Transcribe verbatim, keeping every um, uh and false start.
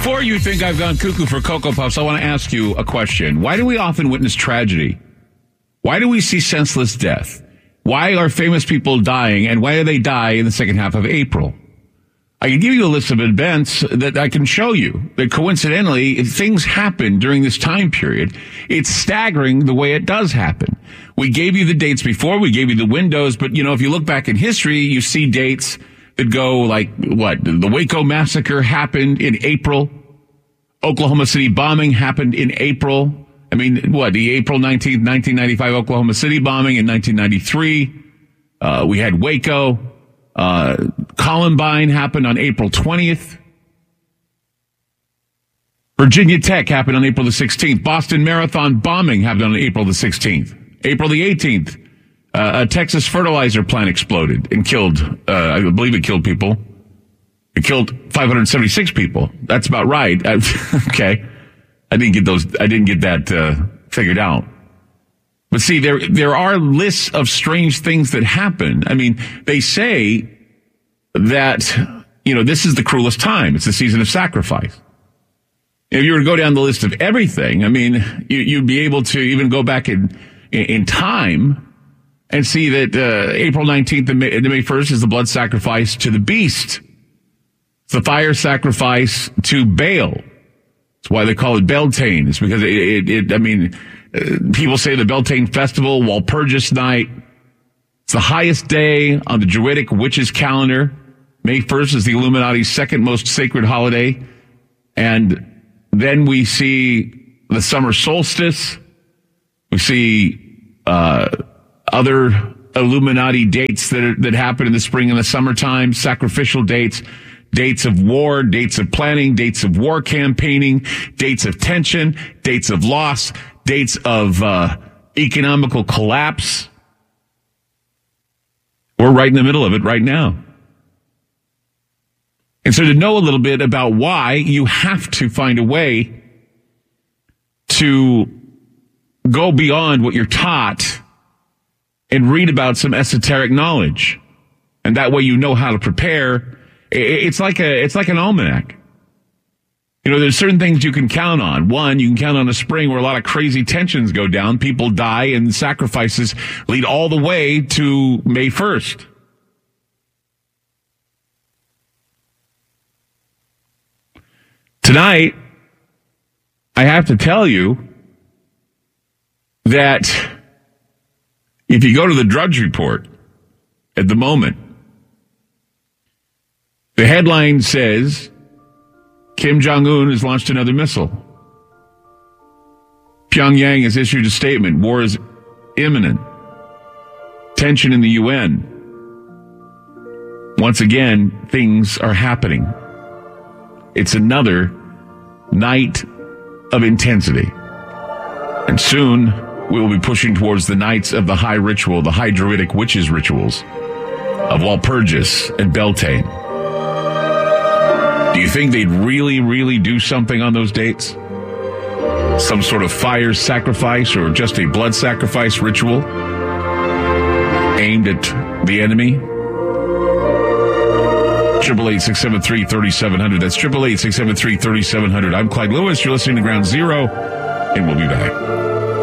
Before you think I've gone cuckoo for Cocoa Puffs, I want to ask you a question. Why do we often witness tragedy? Why do we see senseless death? Why are famous people dying, and why do they die in the second half of April? I can give you a list of events that I can show you that coincidentally, if things happen during this time period, it's staggering the way it does happen. We gave you the dates before, we gave you the windows, but you know, if you look back in history, you see dates that go like, what, the Waco massacre happened in April. Oklahoma City bombing happened in April. I mean, what, the April nineteenth, nineteen ninety-five Oklahoma City bombing in nineteen ninety-three. Uh, we had Waco. Uh, Columbine happened on April twentieth. Virginia Tech happened on April the sixteenth. Boston Marathon bombing happened on April the sixteenth. April the eighteenth, uh, a Texas fertilizer plant exploded and killed, uh, I believe it killed people. It killed five hundred seventy-six people. That's about right. Okay. I didn't get those, I didn't get that, uh, figured out. But see, there, there are lists of strange things that happen. I mean, they say that, you know, this is the cruelest time. It's the season of sacrifice. If you were to go down the list of everything, I mean, you, you'd be able to even go back in, in, in time and see that, uh, April nineteenth and May, and May first is the blood sacrifice to the beast. It's the fire sacrifice to Baal. That's why they call it Beltane. It's because it, it, it I mean, uh, people say the Beltane Festival, Walpurgis Night. It's the highest day on the Druidic witches calendar. May first is the Illuminati's second most sacred holiday. And then we see the summer solstice. We see, uh, other Illuminati dates that are, that happen in the spring and the summertime, sacrificial dates. Dates of war, dates of planning, dates of war campaigning, dates of tension, dates of loss, dates of uh, economical collapse. We're right in the middle of it right now. And so to know a little bit about why, you have to find a way to go beyond what you're taught and read about some esoteric knowledge. And that way you know how to prepare. It's like a, it's like an almanac. You know, there's certain things you can count on. One, you can count on a spring where a lot of crazy tensions go down. People die and sacrifices lead all the way to May first. Tonight, I have to tell you that if you go to the Drudge Report at the moment, the headline says, Kim Jong-un has launched another missile. Pyongyang has issued a statement. War is imminent. Tension in the U N. Once again, things are happening. It's another night of intensity. And soon, we will be pushing towards the nights of the high ritual, the high druidic witches rituals of Walpurgis and Beltane. Do you think they'd really, really do something on those dates? Some sort of fire sacrifice or just a blood sacrifice ritual aimed at the enemy? triple eight, six seven three, three seven zero zero. That's triple eight, six seven three, three seven zero zero. I'm Clyde Lewis. You're listening to Ground Zero, and we'll be back.